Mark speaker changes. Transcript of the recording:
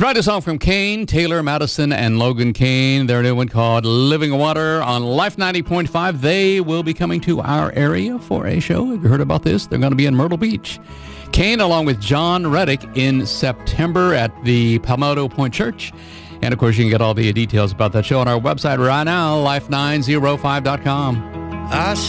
Speaker 1: Tried a song from Kane, Taylor, Madison, and Logan Kane. Their new one called Living Water on Life 90.5. They will be coming to our area for a show. Have you heard about this? They're going to be in Myrtle Beach. Kane, along with John Reddick, in September at the Palmetto Point Church. And, of course, you can get all the details about that show on our website right now, life905.com.